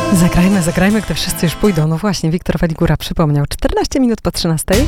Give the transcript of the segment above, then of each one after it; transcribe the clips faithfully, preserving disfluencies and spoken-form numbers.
Zagrajmy, zagrajmy, gdy wszyscy już pójdą. No właśnie, Wiktor Waligura przypomniał. czternaście minut po trzynastej.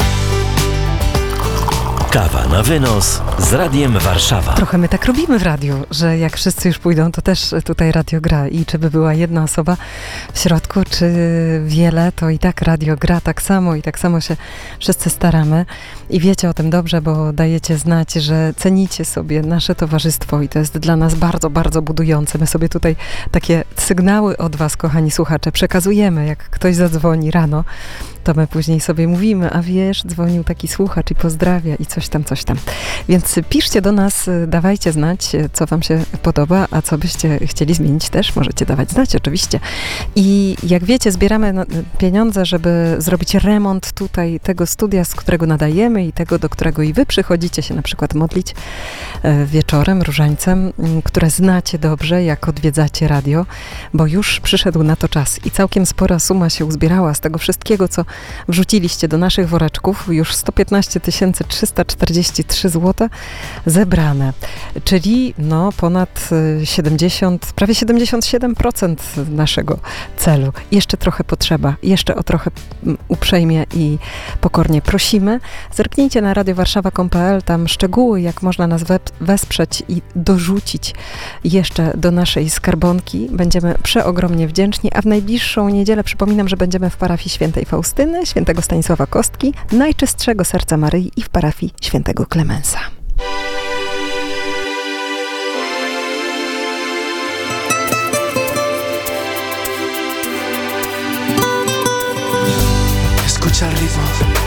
Kawa na wynos z Radiem Warszawa. Trochę my tak robimy w radiu, że jak wszyscy już pójdą, to też tutaj radio gra. I czy by była jedna osoba w środku, czy wiele, to i tak radio gra tak samo i tak samo się wszyscy staramy. I wiecie o tym dobrze, bo dajecie znać, że cenicie sobie nasze towarzystwo i to jest dla nas bardzo, bardzo budujące. My sobie tutaj takie sygnały od was, kochani słuchacze, przekazujemy. Jak ktoś zadzwoni rano, to my później sobie mówimy, a wiesz, dzwonił taki słuchacz i pozdrawia i coś tam, coś tam. Więc piszcie do nas, dawajcie znać, co wam się podoba, a co byście chcieli zmienić też, możecie dawać znać oczywiście. I jak wiecie, zbieramy pieniądze, żeby zrobić remont tutaj tego studia, z którego nadajemy i tego, do którego i wy przychodzicie się na przykład modlić wieczorem, różańcem, które znacie dobrze, jak odwiedzacie radio, bo już przyszedł na to czas i całkiem spora suma się uzbierała z tego wszystkiego, co wrzuciliście do naszych woreczków. Już sto piętnaście tysięcy trzysta czterdzieści trzy złote zebrane, czyli no ponad siedemdziesiąt, prawie siedemdziesiąt siedem procent naszego celu. Jeszcze trochę potrzeba, jeszcze o trochę uprzejmie i pokornie prosimy. Zerknijcie na radio warszawa kropka com kropka pe el, tam szczegóły, jak można nas wesprzeć i dorzucić jeszcze do naszej skarbonki. Będziemy przeogromnie wdzięczni, a w najbliższą niedzielę przypominam, że będziemy w parafii świętej Faustyny, świętego Stanisława Kostki, Najczystszego Serca Maryi i w parafii świętego Klemensa. Escucha el ritmo.